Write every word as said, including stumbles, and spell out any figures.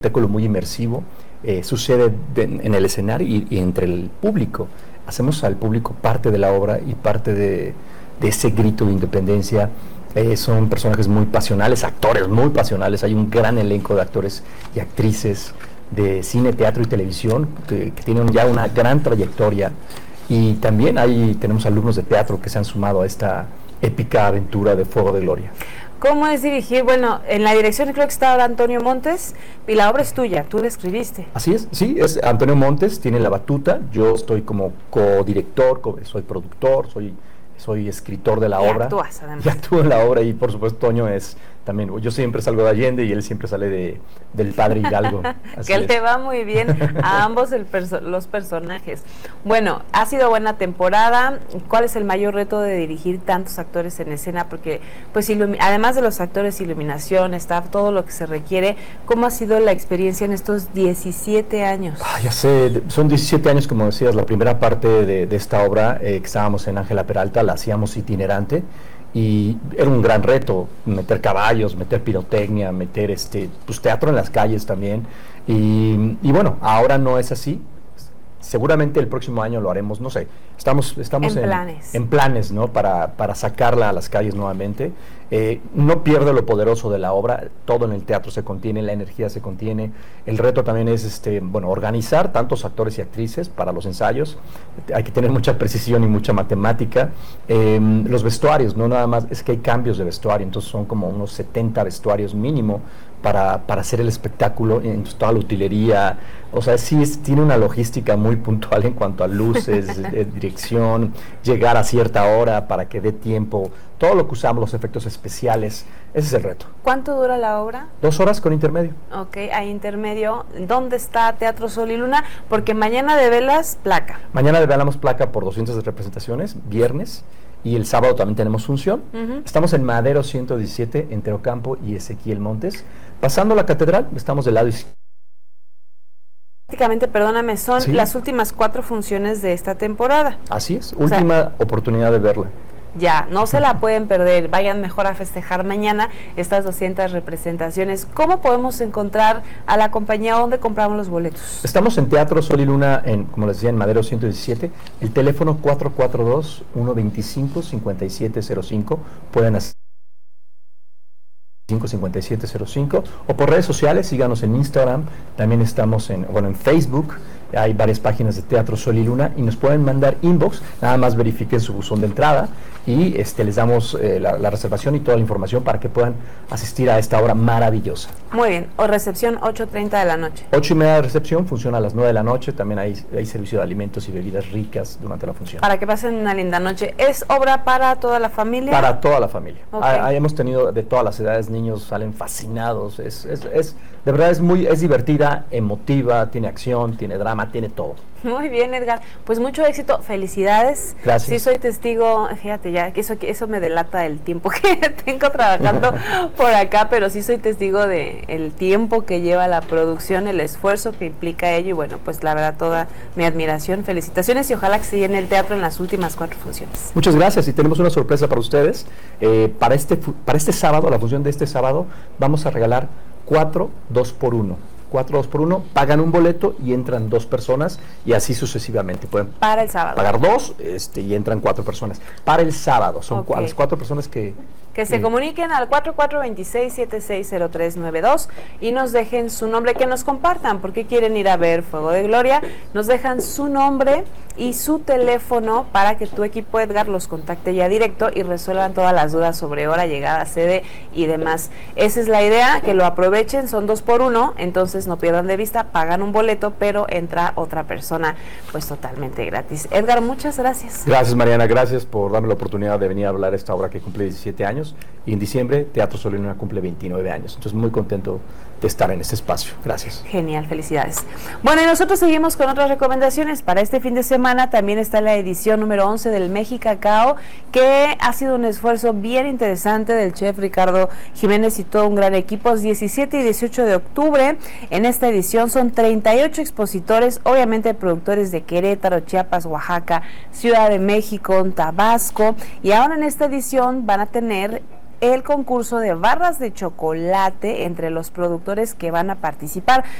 espectáculo muy inmersivo, eh, sucede de, en el escenario y, y entre el público. Hacemos al público parte de la obra y parte de, de ese grito de independencia. Eh, son personajes muy pasionales, actores muy pasionales. Hay un gran elenco de actores y actrices de cine, teatro y televisión que, que tienen ya una gran trayectoria, y también hay, tenemos alumnos de teatro que se han sumado a esta épica aventura de Fuego de Gloria. ¿Cómo es dirigir? Bueno, en la dirección creo que está ahora Antonio Montes, y la obra es tuya, tú la escribiste. Así es, sí, es Antonio Montes, tiene la batuta, yo estoy como codirector, co soy productor, soy, soy escritor de la y obra. Actúas, además. Y actúo en la obra, y por supuesto Toño es también, yo siempre salgo de Allende y él siempre sale de, del Padre Hidalgo. Que él te va muy bien a ambos el perso los personajes. Bueno, ha sido buena temporada. ¿Cuál es el mayor reto de dirigir tantos actores en escena? Porque, pues, además de los actores, iluminación, staff, todo lo que se requiere, ¿cómo ha sido la experiencia en estos diecisiete años? Ah, ya sé, son diecisiete años, como decías, la primera parte de, de esta obra, eh, que estábamos en Ángela Peralta, la hacíamos itinerante, y era un gran reto meter caballos, meter pirotecnia, meter este pues teatro en las calles también, y, y bueno, ahora no es así. Seguramente el próximo año lo haremos, no sé, estamos, estamos en, en planes, en planes, ¿no? Para, para sacarla a las calles nuevamente. Eh, no pierde lo poderoso de la obra, todo en el teatro se contiene, la energía se contiene. El reto también es, este, bueno, organizar tantos actores y actrices para los ensayos. Hay que tener mucha precisión y mucha matemática. Eh, los vestuarios, no nada más, es que hay cambios de vestuario, entonces son como unos setenta vestuarios mínimo para, para hacer el espectáculo, en toda la utilería. O sea, sí es, tiene una logística muy puntual en cuanto a luces, eh, dirección, llegar a cierta hora para que dé tiempo, todo lo que usamos, los efectos especiales, ese es el reto. ¿Cuánto dura la obra? Dos horas con intermedio. Ok, hay intermedio. ¿Dónde está Teatro Sol y Luna? Porque mañana develas placa. Mañana develamos placa por doscientas representaciones, viernes, y el sábado también tenemos función. Uh-huh. Estamos en Madero ciento diecisiete, entre Ocampo y Ezequiel Montes. Pasando la catedral, estamos del lado izquierdo. Prácticamente, perdóname, son ¿sí? las últimas cuatro funciones de esta temporada. Así es, última o sea, oportunidad de verla. Ya, no se la pueden perder, vayan mejor a festejar mañana estas doscientas representaciones. ¿Cómo podemos encontrar a la compañía? ¿Dónde compramos los boletos? Estamos en Teatro Sol y Luna, en, como les decía, en Madero ciento diecisiete, el teléfono cuatro cuatro dos, uno dos cinco, cinco siete cero cinco, pueden hacer cinco cinco siete cero cinco, o por redes sociales, síganos en Instagram, también estamos en, bueno, en Facebook. Hay varias páginas de Teatro Sol y Luna y nos pueden mandar inbox, nada más verifiquen su buzón de entrada y este les damos eh, la, la reservación y toda la información para que puedan asistir a esta obra maravillosa. Muy bien, o recepción ocho treinta de la noche. ocho y media de recepción, funciona a las nueve de la noche, también hay, hay servicio de alimentos y bebidas ricas durante la función. Para que pasen una linda noche. ¿Es obra para toda la familia? Para toda la familia. Okay. Ah, hemos tenido de todas las edades, niños salen fascinados, es, es, es de verdad es muy, es divertida, emotiva, tiene acción, tiene drama, tiene todo. Muy bien, Edgar, pues mucho éxito, felicidades. Gracias. Sí, soy testigo, fíjate ya, que eso, que eso me delata el tiempo que tengo trabajando por acá, pero sí soy testigo de el tiempo que lleva la producción, el esfuerzo que implica ello, y bueno, pues la verdad toda mi admiración, felicitaciones, y ojalá que se llene el teatro en las últimas cuatro funciones. Muchas gracias, y tenemos una sorpresa para ustedes. Eh, para, este, para este sábado, la función de este sábado, vamos a regalar cuatro dos por uno. cuatro dos por uno, pagan un boleto y entran dos personas, y así sucesivamente. Pueden para el sábado pagar dos este, y entran cuatro personas. Para el sábado, son okay. cu las cuatro personas que... Que se eh. comuniquen al cuatro cuatro dos seis, siete seis cero tres nueve dos y nos dejen su nombre, que nos compartan por qué quieren ir a ver Fuego de Gloria, nos dejan su nombre y su teléfono para que tu equipo, Edgar, los contacte ya directo y resuelvan todas las dudas sobre hora, llegada, sede y demás. Esa es la idea, que lo aprovechen, son dos por uno, entonces no pierdan de vista, pagan un boleto, pero entra otra persona pues totalmente gratis. Edgar, muchas gracias. Gracias, Mariana, gracias por darme la oportunidad de venir a hablar de esta obra que cumple diecisiete años, y en diciembre Teatro Sol y Luna cumple veintinueve años, entonces muy contento de estar en este espacio. Gracias. Genial, felicidades. Bueno, y nosotros seguimos con otras recomendaciones para este fin de semana. También está la edición número once del Mexicacao, que ha sido un esfuerzo bien interesante del chef Ricardo Jiménez y todo un gran equipo. diecisiete y dieciocho de octubre, en esta edición son treinta y ocho expositores, obviamente productores de Querétaro, Chiapas, Oaxaca, Ciudad de México, Tabasco, y ahora en esta edición van a tener el concurso de barras de chocolate entre los productores que van a participar.